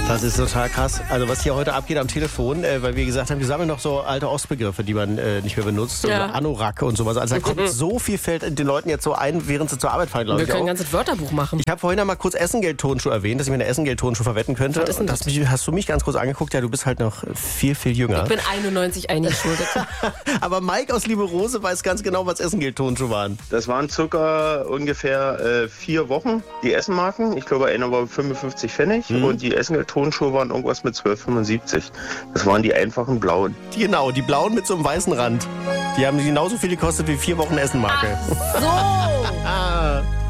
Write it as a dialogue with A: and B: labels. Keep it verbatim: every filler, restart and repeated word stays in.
A: Das ist total krass. Also was hier heute abgeht am Telefon, äh, weil wir gesagt haben, wir sammeln noch so alte Ostbegriffe, die man äh, nicht mehr benutzt.
B: Ja.
A: Also Anorak und sowas. Also da kommt so viel, fällt den Leuten jetzt so ein, während sie zur Arbeit fahren, glaube
B: Wir
A: ich
B: können
A: auch.
B: ein ganzes Wörterbuch machen.
A: Ich habe vorhin einmal kurz Essengeld-Tonschuh erwähnt, dass ich mir eine Essengeld-Tonschuh verwetten könnte.
B: Was ist denn das?
A: Hast, mich, hast du mich ganz kurz angeguckt? Ja, du bist halt noch viel, viel jünger.
B: Ich bin einundneunzig eingeschuldet.
A: Aber Mike aus Lieberose weiß ganz genau, was Essengeld-Tonschuh waren.
C: Das waren circa ungefähr äh, vier Wochen, die Essenmarken. Ich glaube, einer war fünfundfünfzig Pfennig
A: Mhm.
C: und die Essengeld-Tonschuhe waren irgendwas mit zwölf fünfundsiebzig. Das waren die einfachen blauen.
A: Genau, die blauen mit so einem weißen Rand. Die haben genauso viel gekostet wie vier Wochen Essenmarke.
B: So!
A: Ah.